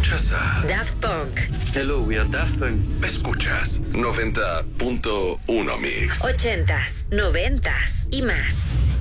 Escuchas a Daft Punk. Hello, we are Daft Punk. Escuchas 90.1 Mix. 80s, 90s y más.